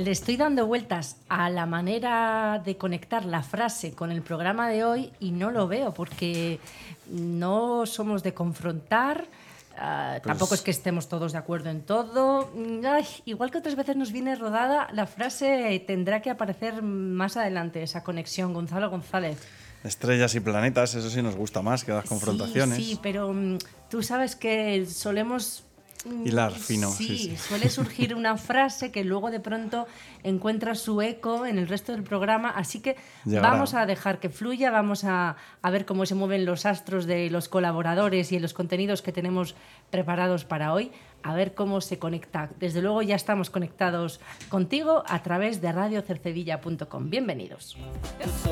le estoy dando vueltas a la manera de conectar la frase con el programa de hoy y no lo veo porque no somos de confrontar. Tampoco es que estemos todos de acuerdo en todo. Igual que otras veces nos viene rodada, la frase tendrá que aparecer más adelante, esa conexión. Gonzalo González. Estrellas y planetas, eso sí nos gusta más que las confrontaciones. Sí, pero tú sabes que solemos... hilar fino. Sí, suele surgir una frase que luego de pronto encuentra su eco en el resto del programa, así que Llegará. Vamos a dejar que fluya, vamos a ver cómo se mueven los astros de los colaboradores y los contenidos que tenemos preparados para hoy, a ver cómo se conecta. Desde luego ya estamos conectados contigo a través de radiocercedilla.com. Bienvenidos.